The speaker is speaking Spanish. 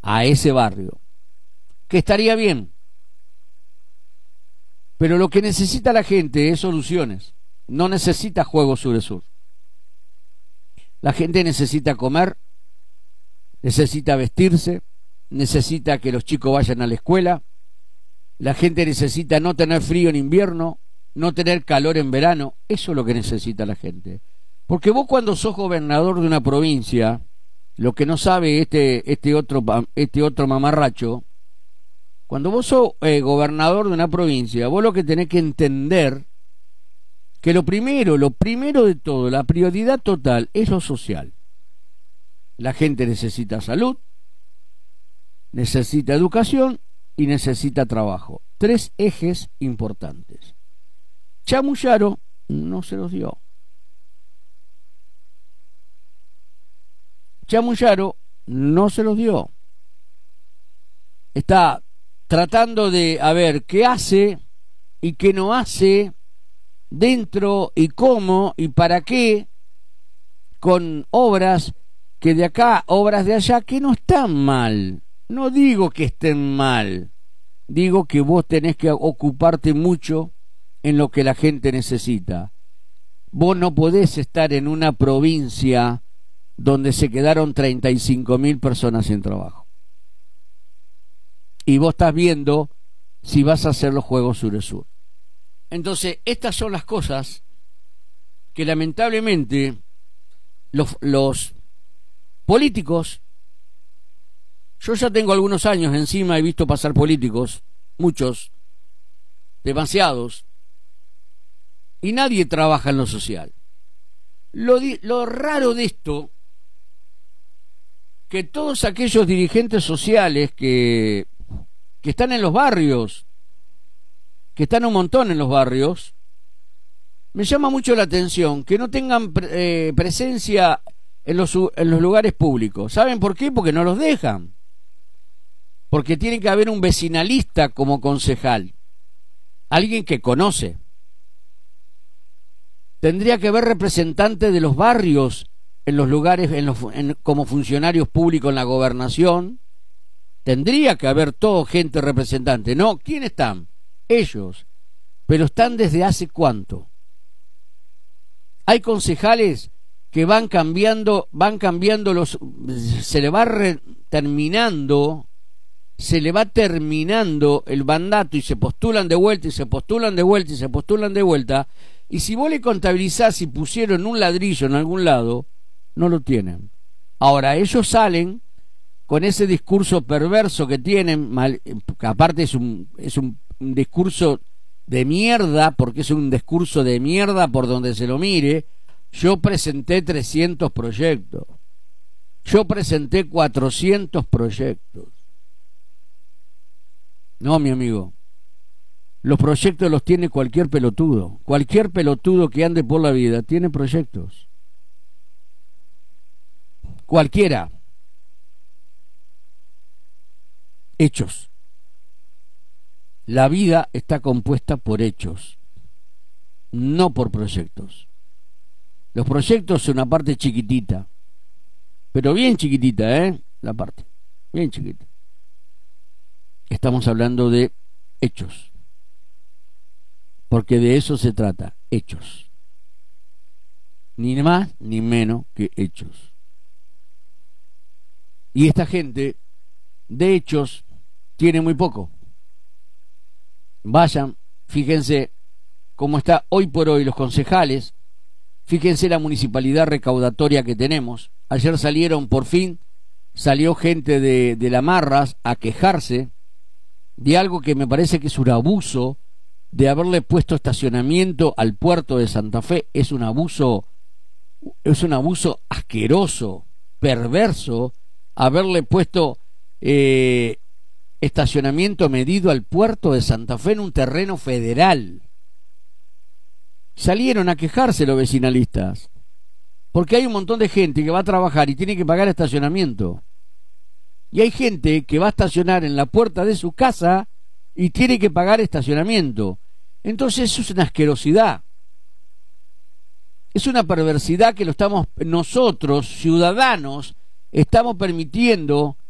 a ese barrio, que estaría bien. Pero lo que necesita la gente es soluciones, no necesita juego sur-sur. La gente necesita comer, necesita vestirse, necesita que los chicos vayan a la escuela, la gente necesita no tener frío en invierno, no tener calor en verano. Eso es lo que necesita la gente. Porque vos, cuando sos gobernador de una provincia, lo que no sabe este otro mamarracho, cuando vos sos gobernador de una provincia, vos lo que tenés que entender que lo primero de todo, la prioridad total es lo social. La gente necesita salud, necesita educación y necesita trabajo. 3 ejes importantes. Chamullaro no se los dio. Chamullaro no se los dio. Está tratando de a ver qué hace y qué no hace dentro y cómo y para qué, con obras que de acá, obras de allá, que no están mal. No digo que estén mal, digo que vos tenés que ocuparte mucho en lo que la gente necesita. Vos no podés estar en una provincia donde se quedaron 35.000 personas sin trabajo. Y vos estás viendo si vas a hacer los Juegos Sur-Sur. Entonces, estas son las cosas que lamentablemente los políticos, yo ya tengo algunos años encima, he visto pasar políticos, muchos, demasiados, y nadie trabaja en lo social. Lo raro de esto, que todos aquellos dirigentes sociales que están en los barrios, que están un montón en los barrios, me llama mucho la atención que no tengan presencia en los lugares públicos. ¿Saben por qué? Porque no los dejan. Porque tiene que haber un vecinalista como concejal, alguien que conoce. Tendría que haber representantes de los barrios en los lugares, como funcionarios públicos en la gobernación. Tendría que haber todo gente representante. No, ¿quién están? Ellos. Pero están desde hace cuánto. Hay concejales que van cambiando se le va terminando el mandato y se postulan de vuelta y se postulan de vuelta y se postulan de vuelta, y si vos le contabilizás si pusieron un ladrillo en algún lado, no lo tienen. Ahora ellos salen con ese discurso perverso que tienen, que aparte es un discurso de mierda, porque es un discurso de mierda por donde se lo mire. Yo presenté 300 proyectos, yo presenté 400 proyectos. No, mi amigo, los proyectos los tiene cualquier pelotudo que ande por la vida tiene proyectos, cualquiera. Hechos. La vida está compuesta por hechos, no por proyectos. Los proyectos son una parte chiquitita, pero bien chiquitita, la parte, bien chiquita. Estamos hablando de hechos, porque de eso se trata, hechos. Ni más ni menos que hechos. Y esta gente de hechos tiene muy poco. Vayan, fíjense cómo está hoy por hoy los concejales, fíjense la municipalidad recaudatoria que tenemos. Ayer salió gente de la Marras a quejarse de algo que me parece que es un abuso, de haberle puesto estacionamiento al puerto de Santa Fe. Es un abuso asqueroso, perverso, haberle puesto estacionamiento medido al puerto de Santa Fe en un terreno federal. Salieron a quejarse los vecinalistas, porque hay un montón de gente que va a trabajar y tiene que pagar estacionamiento, y hay gente que va a estacionar en la puerta de su casa y tiene que pagar estacionamiento. Entonces eso es una asquerosidad, es una perversidad que nosotros, ciudadanos, estamos permitiendo